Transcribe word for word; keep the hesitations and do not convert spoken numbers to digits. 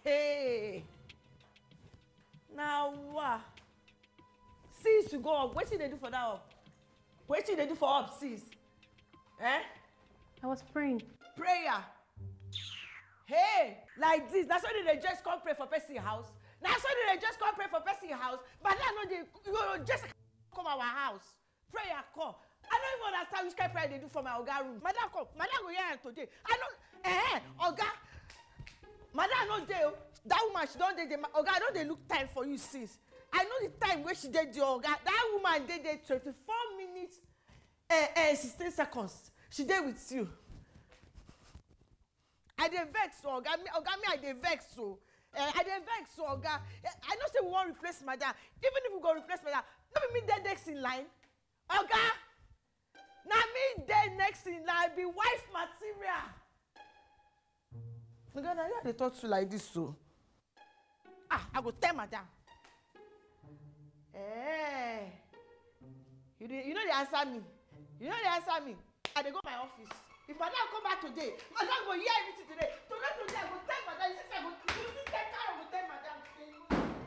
Hey. Now what? Sis, you go up. What should they do for that up? What should they do for up, sis? Eh? I was praying. Prayer. Hey, like this. That's why they just come pray for person house. That's why they just come pray for person house. But now no, they you know, just come our house. Prayer come. I don't even understand which kind of prayer they do for my Oga room. Madam come. Madam go here today. I know. Eh, Oga. Madam no dey. That woman she don't dey. Oga, I don't dey look time for you sis. I know the time where she did the Oga. That woman did there twenty-four minutes and uh, uh, sixteen seconds. She did with you. I dey vex so Oga. Me, Oga, me I dey vex so. Uh, I dey vex so Oga. Uh, I know say we wan replace Madam. Even if we go replace Madam, no be me dey next in line. Oga, na me dey next in line. Be wife material. Oga, na you dey talk to like this so. Ah, I go tell Madam. Eh, you, you know they answer me. You know they answer me. I dey go my office. If Madam come back today, Madam go hear